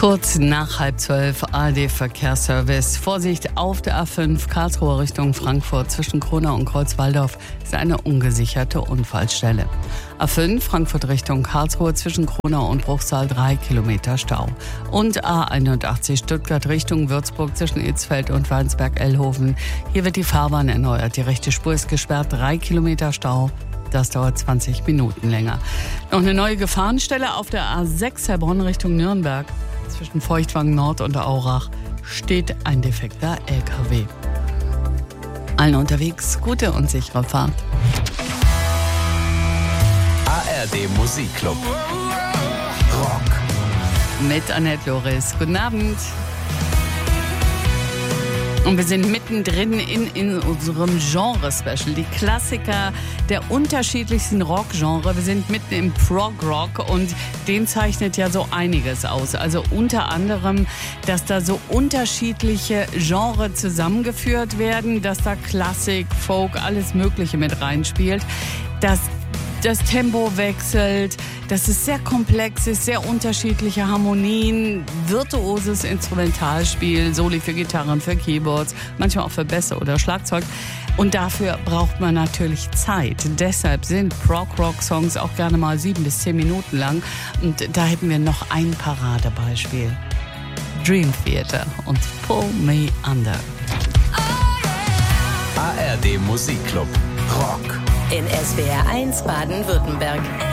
Kurz nach 11:30 ARD-Verkehrsservice. Vorsicht auf der A5 Karlsruhe Richtung Frankfurt zwischen Kronau und Kreuzwaldorf ist eine ungesicherte Unfallstelle. A5 Frankfurt Richtung Karlsruhe zwischen Kronau und Bruchsal 3 Kilometer Stau. Und A81 Stuttgart Richtung Würzburg zwischen Itzfeld und Weinsberg-Ellhofen. Hier wird die Fahrbahn erneuert. Die rechte Spur ist gesperrt, 3 Kilometer Stau. Das dauert 20 Minuten länger. Noch eine neue Gefahrenstelle auf der A6 Heilbronn Richtung Nürnberg. Zwischen Feuchtwangen Nord und Aurach steht ein defekter LKW. Allen unterwegs gute und sichere Fahrt. ARD Musikclub. Rock. Mit Annette Loris. Guten Abend. Und wir sind mittendrin in unserem Genre-Special. Die Klassiker der unterschiedlichsten Rock-Genre. Wir sind mitten im Prog-Rock und den zeichnet ja so einiges aus. Also unter anderem, dass da so unterschiedliche Genre zusammengeführt werden, dass da Klassik, Folk, alles Mögliche mit reinspielt. Dass das Tempo wechselt, dass es sehr komplex ist, sehr unterschiedliche Harmonien, virtuoses Instrumentalspiel, Soli für Gitarren, für Keyboards, manchmal auch für Bässe oder Schlagzeug. Und dafür braucht man natürlich Zeit. Deshalb sind Prog-Rock-Songs auch gerne mal 7 bis 10 Minuten lang. Und da hätten wir noch ein Paradebeispiel. Dream Theater und Pull Me Under. ARD Musikclub. Rock. In SWR 1 Baden-Württemberg.